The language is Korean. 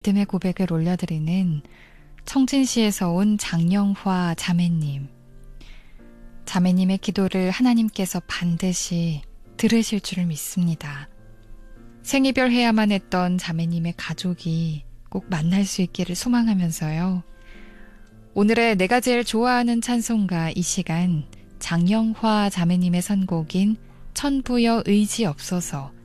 믿음의 고백을 올려드리는 청진시에서 온 장영화 자매님. 자매님의 기도를 하나님께서 반드시 들으실 줄을 믿습니다. 생이별 해야만 했던 자매님의 가족이 꼭 만날 수 있기를 소망하면서요. 오늘의 내가 제일 좋아하는 찬송가 이 시간 장영화 자매님의 선곡인 천부여 의지 없어서